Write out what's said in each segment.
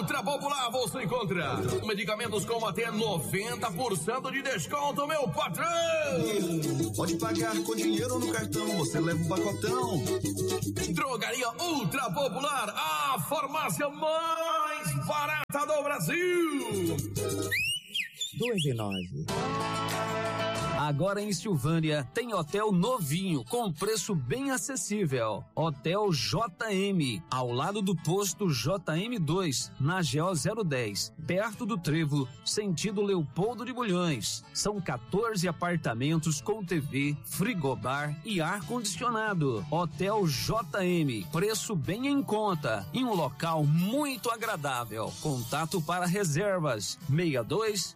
Ultra Popular você encontra medicamentos com até 90% de desconto, meu patrão. Pode pagar com dinheiro ou no cartão, você leva um pacotão. Drogaria Ultra Popular, a farmácia mais barata do Brasil. 2,9. Agora em Silvânia tem hotel novinho com preço bem acessível. Hotel JM, ao lado do posto JM2, na GO 010, perto do Trevo, sentido Leopoldo de Bulhões. São 14 apartamentos com TV, frigobar e ar-condicionado. Hotel JM, preço bem em conta, em um local muito agradável. Contato para reservas: 62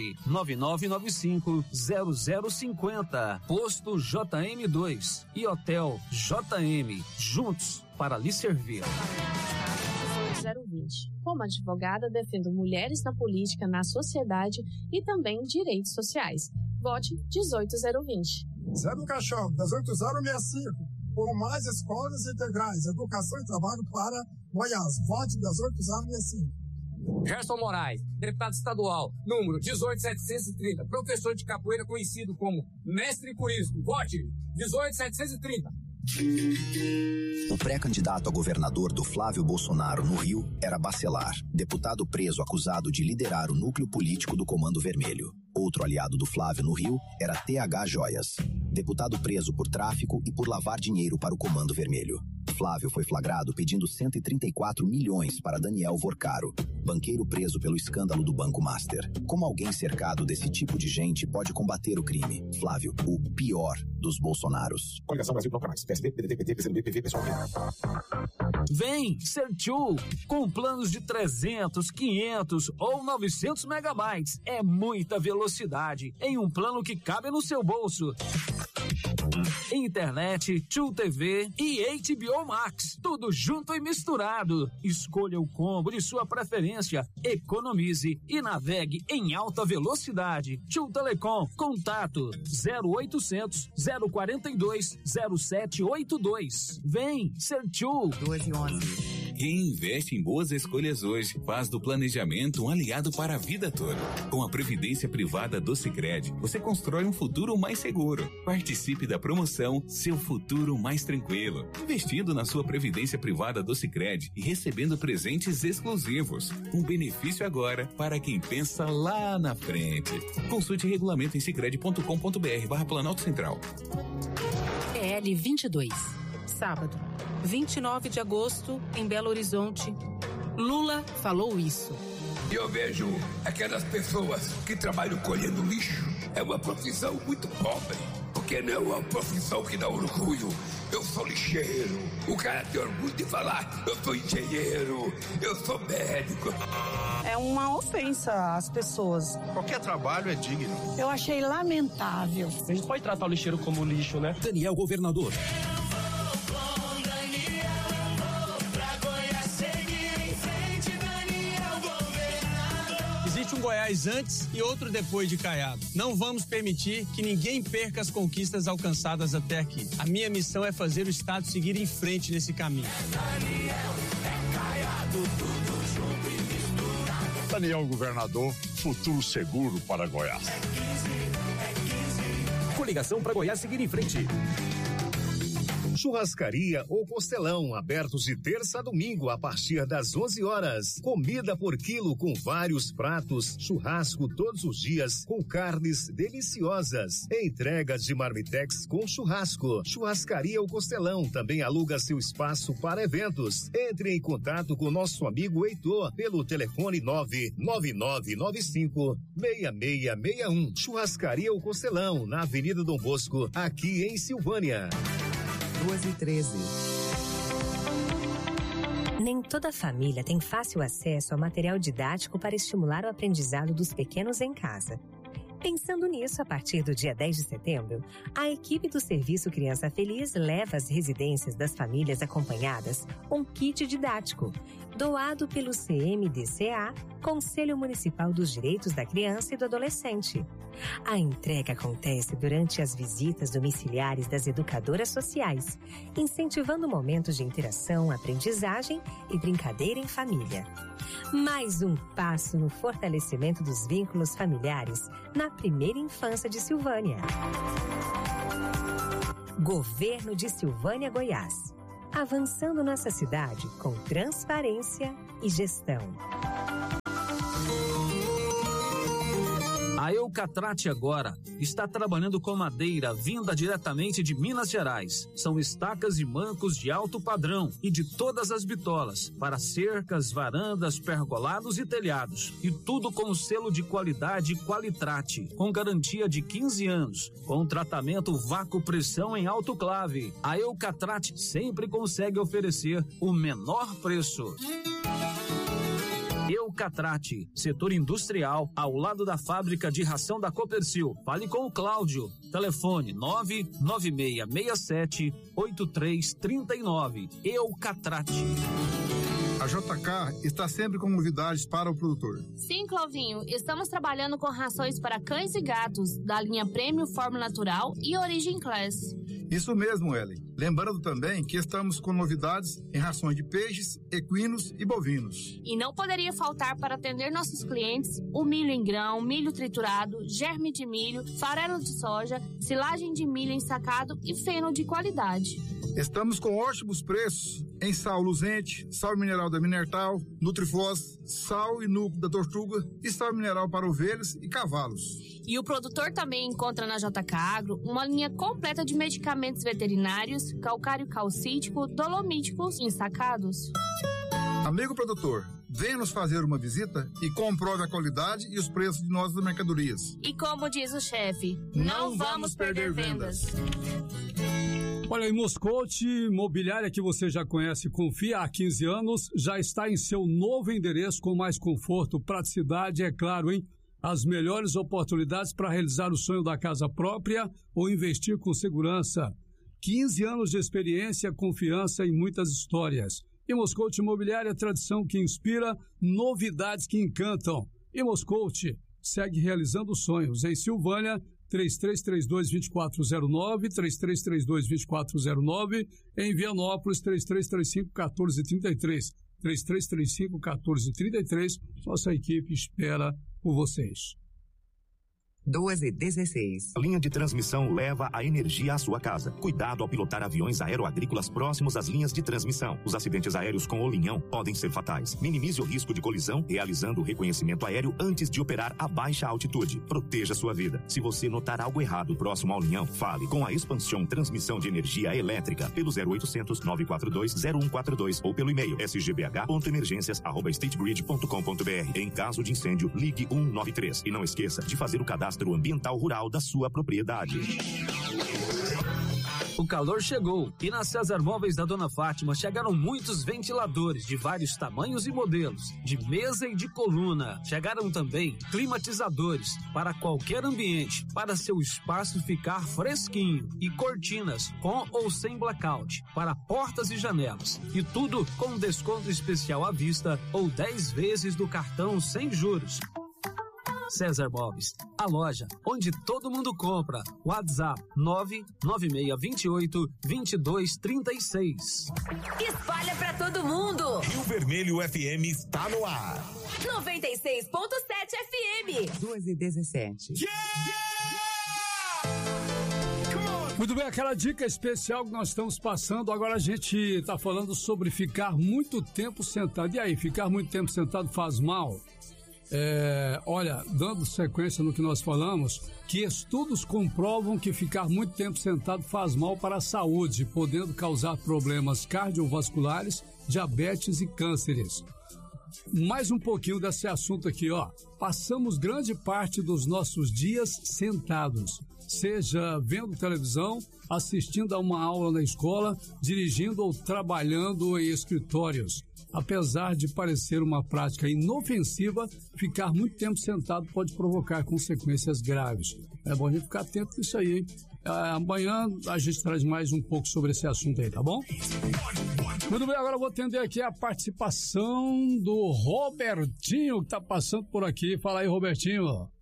99995 0050. Posto JM2 e Hotel JM, juntos para lhe servir. 020. Como advogada, defendo mulheres na política, na sociedade e também direitos sociais. Vote 18020. Zé do Caixão, 18065. Por mais escolas integrais, educação e trabalho para Goiás. Vote 18065. Gerson Moraes, deputado estadual, número 18730, professor de capoeira conhecido como mestre purismo. Vote 18730. O pré-candidato a governador do Flávio Bolsonaro no Rio era Bacelar, deputado preso acusado de liderar o núcleo político do Comando Vermelho. Outro aliado do Flávio no Rio era TH Joias, deputado preso por tráfico e por lavar dinheiro para o Comando Vermelho. Flávio foi flagrado pedindo 134 milhões para Daniel Vorcaro, banqueiro preso pelo escândalo do Banco Master. Como alguém cercado desse tipo de gente pode combater o crime? Flávio, o pior dos Bolsonaros. Coligação Brasil Bloco Mais, PSB, PDT, PT, PCdoB, PV, PSOL. Vem ser tchu com planos de 300, 500 ou 900 megabytes. É muita velocidade em um plano que cabe no seu bolso. Internet, Tchu TV e HBO Max, tudo junto e misturado. Escolha o combo de sua preferência, economize e navegue em alta velocidade. Tchu Telecom, contato 0800 042 0782. Vem ser Tchu. 2,11. Quem investe em boas escolhas hoje faz do planejamento um aliado para a vida toda. Com a Previdência Privada do Sicredi, você constrói um futuro mais seguro. Participe da promoção Seu Futuro Mais Tranquilo, investindo na sua Previdência Privada do Sicredi e recebendo presentes exclusivos. Um benefício agora para quem pensa lá na frente. Consulte regulamento em sicredi.com.br/Planalto Central. PL 22. Sábado, 29 de agosto, em Belo Horizonte. Lula falou isso. Eu vejo aquelas pessoas que trabalham colhendo lixo. É uma profissão muito pobre, porque não é uma profissão que dá orgulho. Eu sou lixeiro. O cara tem orgulho de falar: eu sou engenheiro, eu sou médico. É uma ofensa às pessoas. Qualquer trabalho é digno. Eu achei lamentável. A gente pode tratar o lixeiro como lixo, né? Daniel Governador. Existe um Goiás antes e outro depois de Caiado. Não vamos permitir que ninguém perca as conquistas alcançadas até aqui. A minha missão é fazer o Estado seguir em frente nesse caminho. Daniel Governador, futuro seguro para Goiás. Coligação para Goiás seguir em frente. Churrascaria ou Costelão, abertos de terça a domingo a partir das 11 horas. Comida por quilo com vários pratos, churrasco todos os dias com carnes deliciosas. Entregas de marmitex com churrasco. Churrascaria ou Costelão também aluga seu espaço para eventos. Entre em contato com nosso amigo Heitor pelo telefone 99995-6661. Churrascaria ou Costelão, na Avenida Dom Bosco, aqui em Silvânia. 2,13. Nem toda família tem fácil acesso a material didático para estimular o aprendizado dos pequenos em casa. Pensando nisso, a partir do dia 10 de setembro, a equipe do Serviço Criança Feliz leva às residências das famílias acompanhadas um kit didático, doado pelo CMDCA Conselho Municipal dos Direitos da Criança e do Adolescente. A entrega acontece durante as visitas domiciliares das educadoras sociais, incentivando momentos de interação, aprendizagem e brincadeira em família. Mais um passo no fortalecimento dos vínculos familiares na primeira infância de Silvânia. Governo de Silvânia, Goiás. Avançando nossa cidade com transparência e gestão. A Eucatrate agora está trabalhando com madeira vinda diretamente de Minas Gerais. São estacas e mancos de alto padrão e de todas as bitolas, para cercas, varandas, pergolados e telhados. E tudo com o selo de qualidade Qualitrate, com garantia de 15 anos, com tratamento vácuo-pressão em autoclave. A Eucatrate sempre consegue oferecer o menor preço. Eucatrate, setor industrial, ao lado da fábrica de ração da Copercil. Fale com o Cláudio. Telefone 99667-8339. Eucatrate. A JK está sempre com novidades para o produtor. Sim, Clovinho, estamos trabalhando com rações para cães e gatos, da linha Prêmio, Forma Natural e Origin Class. Isso mesmo, Ellen. Lembrando também que estamos com novidades em rações de peixes, equinos e bovinos. E não poderia faltar para atender nossos clientes o milho em grão, milho triturado, germe de milho, farelo de soja, silagem de milho ensacado e feno de qualidade. Estamos com ótimos preços em sal luzente, sal mineral da Minertal, Nutrifós, sal e núcleo da Tortuga e sal mineral para ovelhas e cavalos. E o produtor também encontra na JK Agro uma linha completa de medicamentos veterinários, calcário calcítico, dolomíticos ensacados. Amigo produtor, venha nos fazer uma visita e comprove a qualidade e os preços de nossas mercadorias. E como diz o chefe, não vamos perder vendas. Olha, em Moscote, Mobiliária que você já conhece e confia há 15 anos, já está em seu novo endereço com mais conforto, praticidade, é claro, hein? As melhores oportunidades para realizar o sonho da casa própria ou investir com segurança. 15 anos de experiência, confiança e muitas histórias. Em Moscote Imobiliária, tradição que inspira, novidades que encantam. Em Moscote, segue realizando sonhos. Em Silvânia, 3332-2409, 3332-2409. Em Vianópolis, 3335-1433. 3335-1433. Nossa equipe espera por vocês. 2h16. A linha de transmissão leva a energia à sua casa. Cuidado ao pilotar aviões aeroagrícolas próximos às linhas de transmissão. Os acidentes aéreos com o linhão podem ser fatais. Minimize o risco de colisão realizando o reconhecimento aéreo antes de operar a baixa altitude. Proteja sua vida. Se você notar algo errado próximo ao linhão, fale com a Expansión Transmissão de Energia Elétrica pelo 0800-942-0142 ou pelo e-mail sgbh.emergências@stategrid.com.br. Em caso de incêndio, ligue 193 e não esqueça de fazer o cadastro ambiental rural da sua propriedade. O calor chegou e na César Móveis da Dona Fátima chegaram muitos ventiladores de vários tamanhos e modelos, de mesa e de coluna. Chegaram também climatizadores para qualquer ambiente, para seu espaço ficar fresquinho, e cortinas com ou sem blackout para portas e janelas. E tudo com desconto especial à vista ou 10 vezes do cartão sem juros. César Móveis, a loja onde todo mundo compra. WhatsApp 99628-2236. Espalha pra todo mundo. Rio Vermelho FM está no ar. 96.7 FM. 2h17. Muito bem, aquela dica especial que nós estamos passando. Agora a gente está falando sobre ficar muito tempo sentado. E aí, ficar muito tempo sentado faz mal? Olha, dando sequência no que nós falamos, que estudos comprovam que ficar muito tempo sentado faz mal para a saúde, podendo causar problemas cardiovasculares, diabetes e cânceres. Mais um pouquinho desse assunto aqui, ó. Passamos grande parte dos nossos dias sentados, seja vendo televisão, assistindo a uma aula na escola, dirigindo ou trabalhando em escritórios. Apesar de parecer uma prática inofensiva, ficar muito tempo sentado pode provocar consequências graves. É bom a gente ficar atento nisso aí, hein? Amanhã a gente traz mais um pouco sobre esse assunto aí, tá bom? Muito bem, agora eu vou atender aqui a participação do Robertinho, que tá passando por aqui. Fala aí, Robertinho.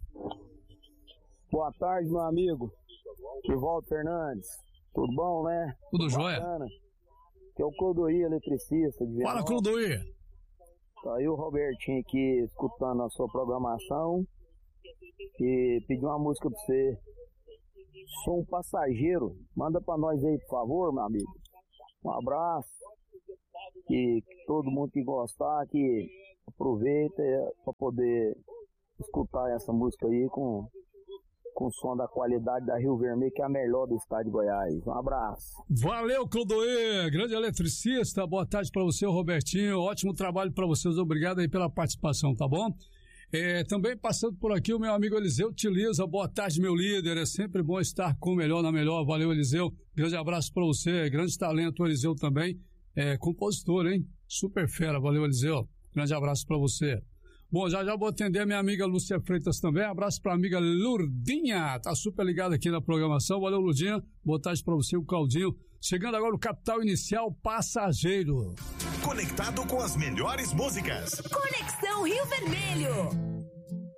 Boa tarde, meu amigo. Ivaldo Fernandes. Tudo bom, né? Tudo jóia. Que é o Clodoí, eletricista. De Fala, Clodoí. Tá aí o Robertinho aqui, escutando a sua programação. E pedi uma música pra você. Sou um passageiro. Manda pra nós aí, por favor, meu amigo. Um abraço. Que todo mundo que gostar, que aproveita pra poder escutar essa música aí com o som da qualidade da Rio Vermelho, que é a melhor do estado de Goiás. Um abraço. Valeu, Clodoê, grande eletricista. Boa tarde para você, Robertinho. Ótimo trabalho para vocês. Obrigado aí pela participação, tá bom? Também passando por aqui o meu amigo Eliseu Tiliza. Boa tarde, meu líder. É sempre bom estar com o melhor na melhor. Valeu, Eliseu. Grande abraço para você. Grande talento, Eliseu também. Compositor, hein? Super fera. Valeu, Eliseu. Grande abraço para você. Bom, já vou atender a minha amiga Lúcia Freitas também. Abraço para a amiga Lurdinha. Tá super ligada aqui na programação. Valeu, Lurdinha. Boa tarde para você, o Claudinho. Chegando agora o Capital Inicial Passageiro. Conectado com as melhores músicas. Conexão Rio Vermelho.